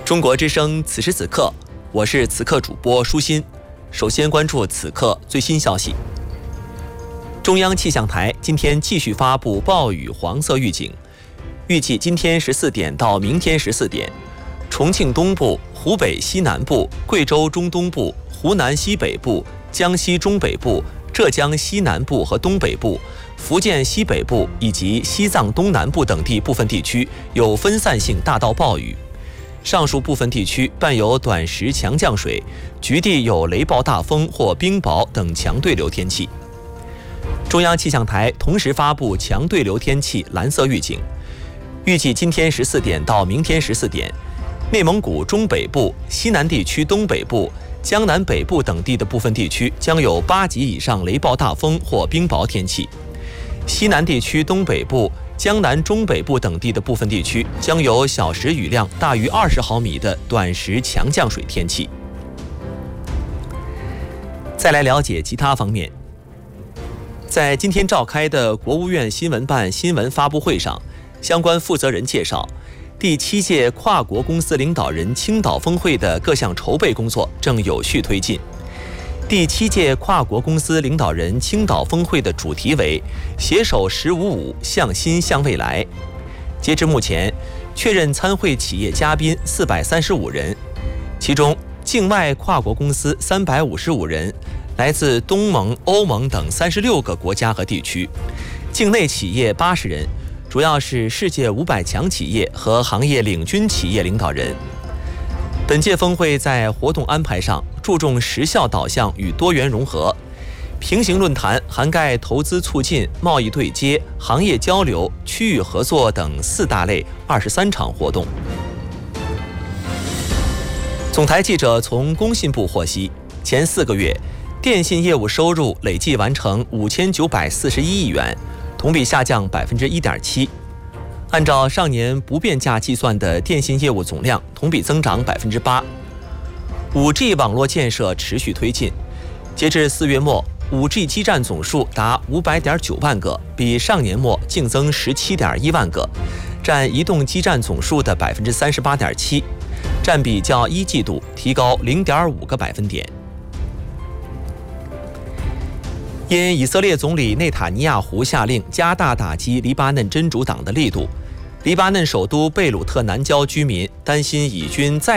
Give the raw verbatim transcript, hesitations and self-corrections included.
中国之声此时此刻，我是此刻主播舒心。首先关注此刻最新消息。中央气象台今天继续发布暴雨黄色预警，预计今天十四点到明天十四点，重庆东部、湖北西南部、贵州中东部、湖南西北部、江西中北部、浙江西南部和东北部、福建西北部以及西藏东南部等地部分地区有分散性大到暴雨。上述部分地区伴有短时强降水，局地有雷暴大风或冰雹等强对流天气。中央气象台同时发布强对流天气蓝色预警，预计今天十四点到明天十四点，内蒙古中北部、西南地区东北部、江南北部等地的部分地区将有八级以上雷暴大风或冰雹天气。西南地区东北部、江南中北部等地的部分地区将有小时雨量大于二十毫米的短时强降水天气。再来了解其他方面，在今天召开的国务院新闻办新闻发布会上，相关负责人介绍，第七届跨国公司领导人青岛峰会的各项筹备工作正有序推进。第七届跨国公司领导人青岛峰会的主题为“携手十五五，向新向未来”。截至目前，确认参会企业嘉宾四百三十五人，其中境外跨国公司三百五十五人，来自东盟、欧盟等三十六个国家和地区；境内企业八十人，主要是世界五百强企业和行业领军企业领导人。本届峰会在活动安排上注重实效导向与多元融合，平行论坛涵盖投资促进、贸易对接、行业交流、区域合作等四大类二十三场活动。总台记者从工信部获悉，前四个月电信业务收入累计完成五千九百四十一亿元，同比下降百分之一点七。按照上年不变价计算的电信业务总量同比增长百分之八。五 G 网络建设持续推进，截至四月末，五 G 基站总数达五百点九万个，比上年末净增十七点一万个，占移动基站总数的百分之三十八点七，占比较一季度提高零点五个百分点。因以色列总理内塔尼亚胡下令加大打击黎巴嫩真主党的力度，黎巴嫩首都贝鲁特南郊居民担心以军再